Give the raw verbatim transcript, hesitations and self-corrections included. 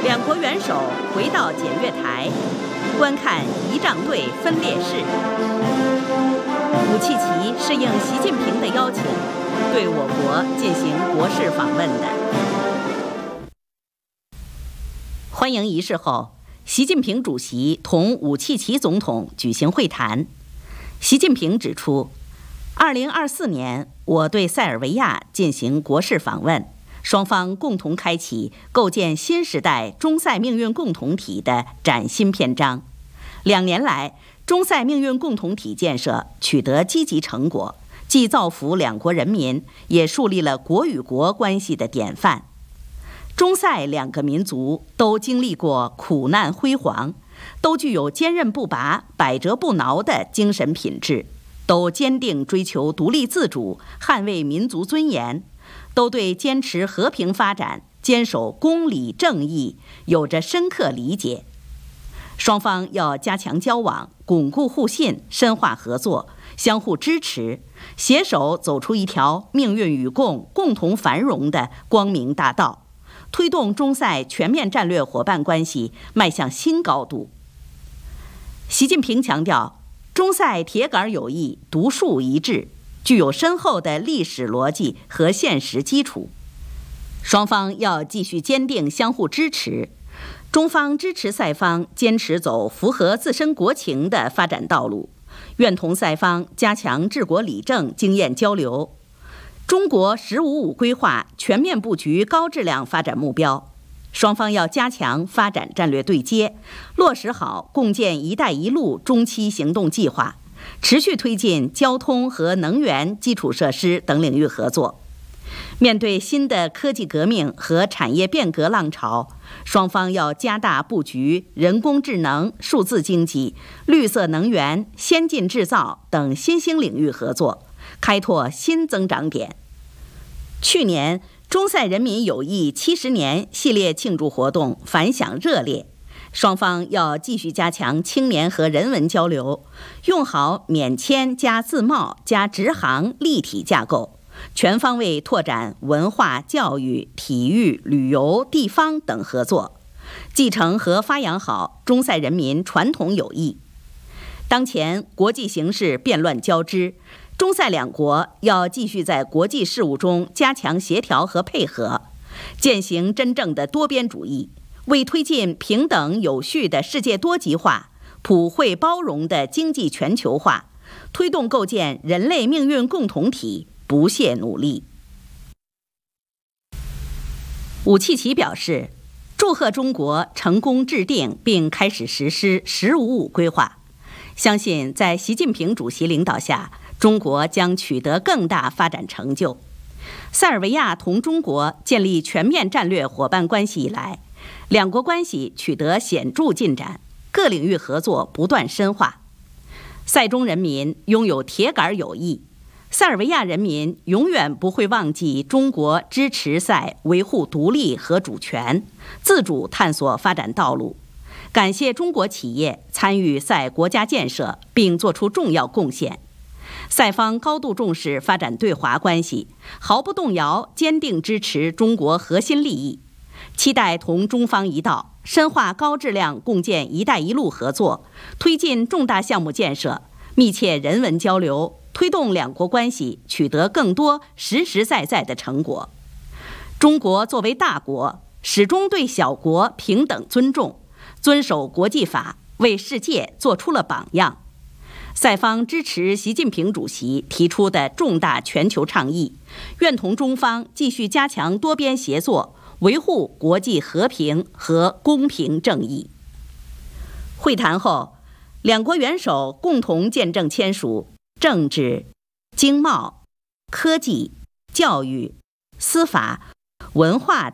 两国元首回到检阅台，观看仪仗队分列式。武契奇是应习近平的邀请，对我国进行国事访问的。欢迎仪式后，习近平主席同武契奇总统举行会谈。习近平指出，二零二四年我对塞尔维亚进行国事访问，双方共同开启构建新时代中塞命运共同体的崭新篇章。两年来，中塞命运共同体建设取得积极成果，既造福两国人民，也树立了国与国关系的典范。中塞两个民族都经历过苦难辉煌，都具有坚韧不拔、百折不挠的精神品质，都坚定追求独立自主，捍卫民族尊严，都对坚持和平发展、坚守公理正义有着深刻理解。双方要加强交往，巩固互信，深化合作，相互支持，携手走出一条命运与共、共同繁荣的光明大道，推动中塞全面战略伙伴关系迈向新高度。习近平强调，中塞铁杆友谊独树一帜，具有深厚的历史逻辑和现实基础。双方要继续坚定相互支持，中方支持塞方坚持走符合自身国情的发展道路，愿同塞方加强治国理政经验交流。中国“十五五”规划全面布局高质量发展目标，双方要加强发展战略对接，落实好共建“一带一路”中期行动计划，持续推进交通和能源基础设施等领域合作。面对新的科技革命和产业变革浪潮，双方要加大布局人工智能、数字经济、绿色能源、先进制造等新兴领域合作，开拓新增长点。去年，中塞人民友谊七十年系列庆祝活动反响热烈，双方要继续加强青年和人文交流，用好免签加自贸加直航立体架构，全方位拓展文化、教育、体育、旅游、地方等合作，继承和发扬好中塞人民传统友谊。当前国际形势变乱交织，中塞两国要继续在国际事务中加强协调和配合，践行真正的多边主义，为推进平等有序的世界多极化、普惠包容的经济全球化，推动构建人类命运共同体不懈努力。武契奇表示，祝贺中国成功制定并开始实施“十五五”规划，相信在习近平主席领导下，中国将取得更大发展成就。塞尔维亚同中国建立全面战略伙伴关系以来，两国关系取得显著进展，各领域合作不断深化。塞中人民拥有铁杆友谊，塞尔维亚人民永远不会忘记中国支持塞维护独立和主权，自主探索发展道路。感谢中国企业参与塞国家建设并作出重要贡献。塞方高度重视发展对华关系，毫不动摇坚定支持中国核心利益，期待同中方一道深化高质量共建“一带一路”合作，推进重大项目建设，密切人文交流，推动两国关系取得更多实实在在的成果。中国作为大国，始终对小国平等尊重，遵守国际法，为世界做出了榜样。塞方支持习近平主席提出的重大全球倡议，愿同中方继续加强多边协作，维护国际和平和公平正义。会谈后，两国元首共同见证签署政治、经贸、科技、教育、司法、文化